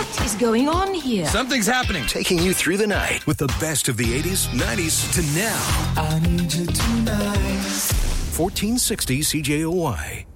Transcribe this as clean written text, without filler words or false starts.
What is going on here? Something's happening. Taking you through the night with the best of the 80s, 90s to now. I need you tonight. 1460 CJOY.